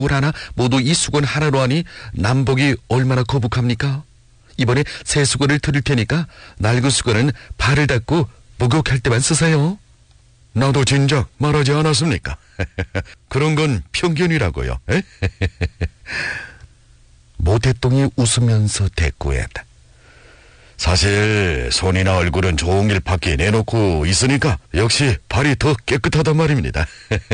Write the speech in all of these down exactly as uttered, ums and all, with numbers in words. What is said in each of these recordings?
물 하나 모두 이 수건 하나로 하니 남복이 얼마나 거북합니까? 이번에 새 수건을 드릴 테니까 낡은 수건은 발을 닦고 목욕할 때만 쓰세요. 나도 진작 말하지 않았습니까? 그런 건 편견이라고요. 모태똥이 웃으면서 대꾸했다. 사실 손이나 얼굴은 종일 밖에 내놓고 있으니까 역시 발이 더 깨끗하단 말입니다.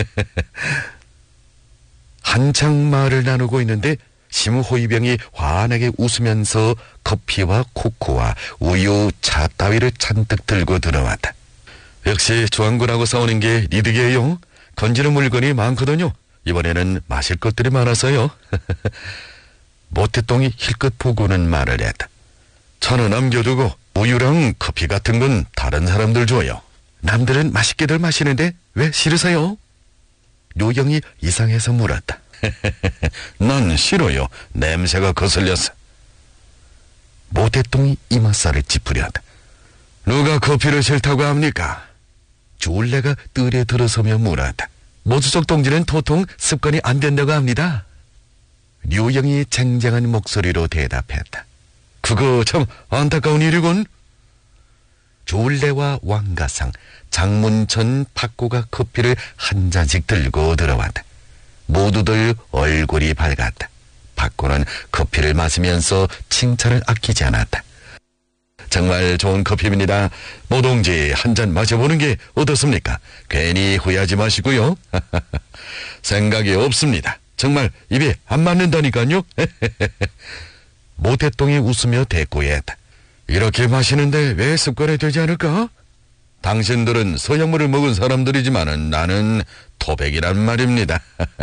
한창 말을 나누고 있는데 심호이병이 환하게 웃으면서 커피와 코코아, 우유, 차 따위를 잔뜩 들고 들어왔다. 역시 조항군하고 싸우는 게 니득이에요. 건지는 물건이 많거든요. 이번에는 마실 것들이 많아서요. 모태똥이 힐끗 보고는 말을 했다. 차는 남겨두고 우유랑 커피 같은 건 다른 사람들 줘요. 남들은 맛있게들 마시는데 왜 싫으세요? 료영이 이상해서 물었다. 난 싫어요. 냄새가 거슬려서. 모태똥이 이마살을 찌푸렸다. 누가 커피를 싫다고 합니까? 졸래가 뜰에 들어서며 물었다. 모수석 동지는 도통 습관이 안 된다고 합니다. 료영이 쟁쟁한 목소리로 대답했다. 그거 참 안타까운 일이군. 졸래와 왕가상, 장문천, 탁구가 커피를 한 잔씩 들고 들어왔다. 모두들 얼굴이 밝았다. 탁구는 커피를 마시면서 칭찬을 아끼지 않았다. 정말 좋은 커피입니다. 모동지 한 잔 마셔보는 게 어떻습니까? 괜히 후회하지 마시고요. 생각이 없습니다. 정말 입에 안 맞는다니까요. 모태똥이 웃으며 대꾸했다. 이렇게 마시는데 왜 습관이 되지 않을까? 당신들은 서약물을 먹은 사람들이지만 나는 토백이란 말입니다.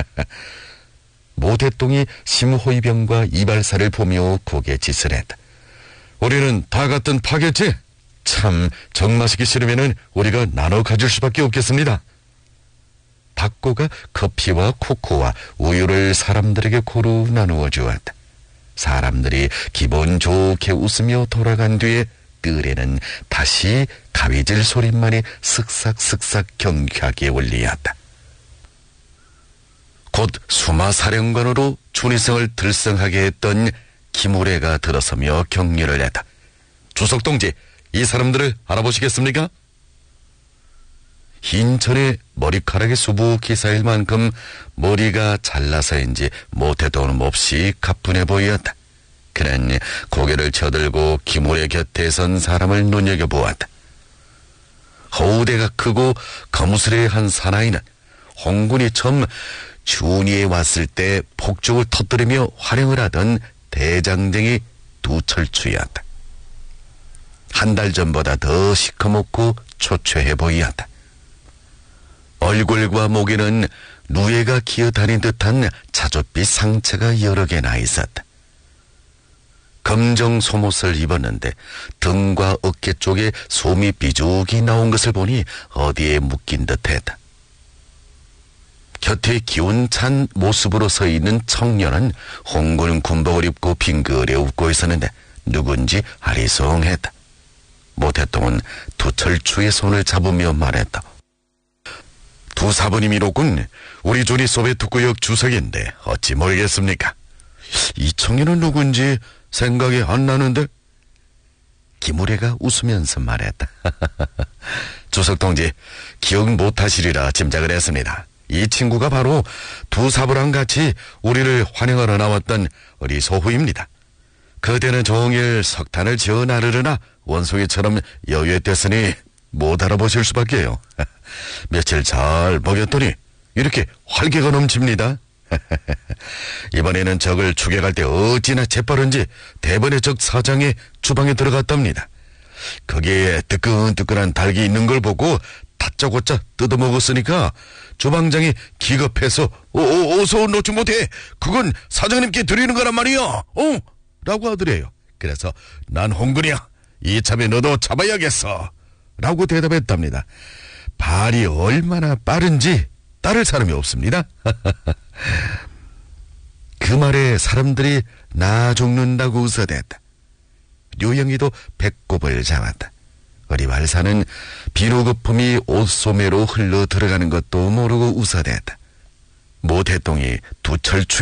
모태똥이 심호이병과 이발사를 보며 고개 짓을했다. 우리는 다 같은 파겠지? 참 정 마시기 싫으면 우리가 나눠 가질 수밖에 없겠습니다. 박고가 커피와 코코와 우유를 사람들에게 고루 나누어 주었다. 사람들이 기분 좋게 웃으며 돌아간 뒤에 뜰에는 다시 가위질 소리만이 슥싹슥싹 경쾌하게 울리었다. 곧 수마사령관으로 준위성을 들썩하게 했던 김우래가 들어서며 격려를 했다. 주석동지, 이 사람들을 알아보시겠습니까? 흰천에 머리카락이 수북히 쌓일 만큼 머리가 잘나서인지 모태똥은 몹시 가뿐해 보였다. 그는 고개를 쳐들고 김우래 곁에 선 사람을 눈여겨보았다. 허우대가 크고 거무스레한 사나이는 홍군이 처음 준위에 왔을 때 폭죽을 터뜨리며 활용을 하던 대장정이 두철추였다. 한 달 전보다 더 시커멓고 초췌해 보였다. 얼굴과 목에는 누에가 기어다닌 듯한 자줏빛 상처가 여러 개 나 있었다. 검정 속옷을 입었는데 등과 어깨 쪽에 솜이 삐죽이 나온 것을 보니 어디에 묶인 듯했다. 곁에 기운찬 모습으로 서 있는 청년은 홍군 군복을 입고 빙그레 웃고 있었는데 누군지 아리송했다. 모태똥은 두철추의 손을 잡으며 말했다. 두 사부님이로군. 우리 존이 소베트구역 주석인데 어찌 모르겠습니까? 이 청년은 누군지 생각이 안 나는데. 김우래가 웃으면서 말했다. 주석동지, 기억 못하시리라 짐작을 했습니다. 이 친구가 바로 두 사부랑 같이 우리를 환영하러 나왔던 우리 소후입니다. 그대는 종일 석탄을 지어 나르르나 원숭이처럼 여유했댔으니 못 알아보실 수밖에요. 며칠 잘 먹였더니 이렇게 활기가 넘칩니다. 이번에는 적을 추격할 때 어찌나 재빠른지 대번에 적 사장의 주방에 들어갔답니다. 거기에 뜨끈뜨끈한 닭이 있는 걸 보고 다짜고짜 뜯어먹었으니까 주방장이 기겁해서 어, 어, 어서 놓지 못해. 그건 사장님께 드리는 거란 말이야. 어? 라고 하더래요. 그래서 난 홍군이야. 이참에 너도 잡아야겠어. 라고 대답했답니다. 발이 얼마나 빠른지 따를 사람이 없습니다. 그 말에 사람들이 나 죽는다고 웃어댔다. 류영이도 배꼽을 잡았다. 어리발사는 비누거품이 옷소매로 흘러 들어가는 것도 모르고 웃어댔다. 모태똥이 두철추